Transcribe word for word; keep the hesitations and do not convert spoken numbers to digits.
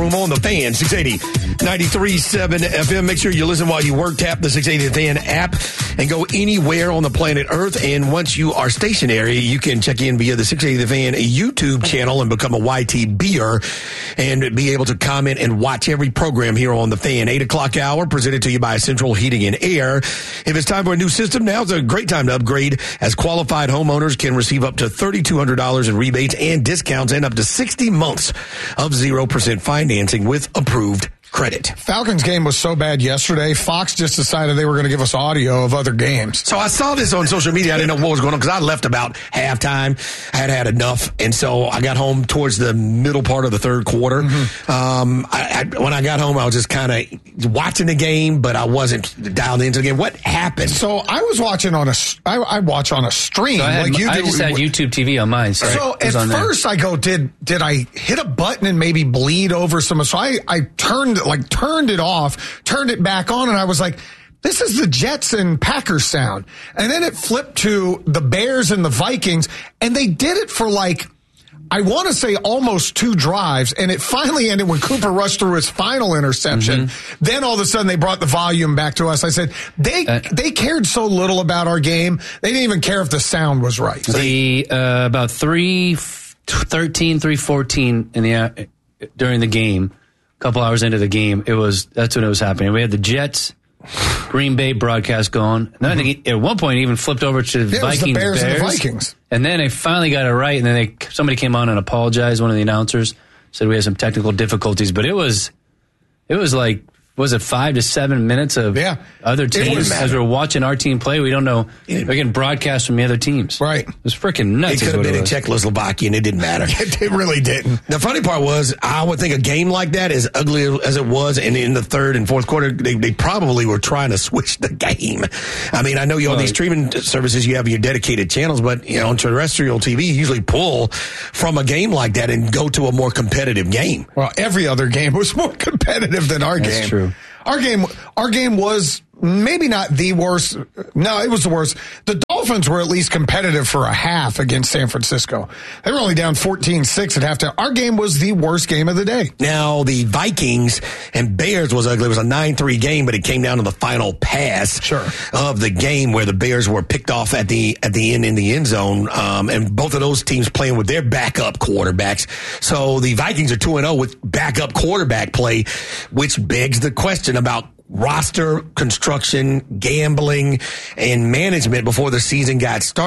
Home on the Fan, six eighty, ninety-three point seven F M. Make sure you listen while you work. Tap the six eighty The Fan app and go anywhere on the planet Earth. And once you are stationary, you can check in via the six eighty The Fan YouTube channel and become a Y T Beer and be able to comment and watch every program here on the Fan. eight o'clock hour presented to you by Central Heating and Air. If it's time for a new system, now's a great time to upgrade, as qualified homeowners can receive up to three thousand two hundred dollars in rebates and discounts and up to sixty months of zero percent financing with approved credit. Falcons game was so bad yesterday, Fox just decided they were going to give us audio of other games. So I saw this on social media. I didn't know what was going on because I left about halftime. I had had enough. And so I got home towards the middle part of the third quarter. Mm-hmm. Um, I, I, when I got home, I was just kind of watching the game, but I wasn't dialed into the game. What happened? So I was watching on a, I, I watch on a stream. So I, had, like you I do. just had YouTube T V on mine. So, so at first there. I go, did did I hit a button and maybe bleed over some? So I, I turned like turned it off, turned it back on, and I was like, this is the Jets and Packers sound. And then it flipped to the Bears and the Vikings, and they did it for like, I want to say almost two drives, and it finally ended when Cooper rushed through his final interception. Mm-hmm. Then all of a sudden they brought the volume back to us. I said, they uh, they cared so little about our game, they didn't even care if the sound was right. The uh, about three thirteen, three fourteen in the uh, during the game, a couple hours into the game, it was that's when it was happening. We had the Jets, Green Bay broadcast going. And then mm-hmm. at one point, it even flipped over to the yeah, Vikings. It was the Bears, Bears and the Vikings. And then they finally got it right. And then they somebody came on and apologized. One of the announcers said we had some technical difficulties, but it was it was like. Was it five to seven minutes of yeah. other teams as we're watching our team play? We don't know. We're getting broadcasts from the other teams. Right. It was freaking nuts. It could have been in Czechoslovakia, and it didn't matter. It really didn't. The funny part was, I would think a game like that, as ugly as it was, and in the third and fourth quarter, they, they probably were trying to switch the game. I mean, I know you on well, these streaming services, you have your dedicated channels, but you know, on terrestrial T V, you usually pull from a game like that and go to a more competitive game. Well, every other game was more competitive than our That's game. That's true. Our game, our game was maybe not the worst. No, it was the worst. The Dolphins were at least competitive for a half against San Francisco. They were only down fourteen six at halftime. Our game was the worst game of the day. Now, the Vikings and Bears was ugly. It was a nine three game, but it came down to the final pass sure. of the game where the Bears were picked off at the at the end in the end zone. Um, and both of those teams playing with their backup quarterbacks. So the Vikings are two and oh with backup quarterback play, which begs the question about roster construction, gambling, and management before the season got started.